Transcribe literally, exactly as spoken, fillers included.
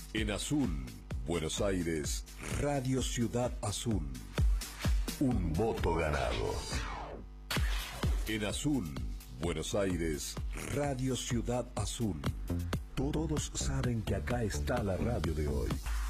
En Azul, Buenos Aires, Radio Ciudad Azul. Un voto ganado. En Azul, Buenos Aires, Radio Ciudad Azul. Todos saben que acá está la radio de hoy.